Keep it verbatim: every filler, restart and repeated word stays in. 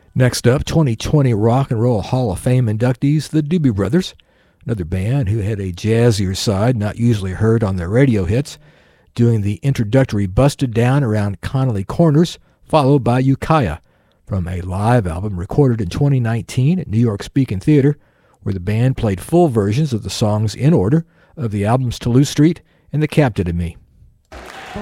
Next up, twenty twenty Rock and Roll Hall of Fame inductees, the Doobie Brothers, another band who had a jazzier side not usually heard on their radio hits, doing the introductory Busted Down around Connolly Corners, followed by Ukiah, from a live album recorded in twenty nineteen at New York's Beacon Theater, where the band played full versions of the songs in order of the albums Toulouse Street and The Captain of Me.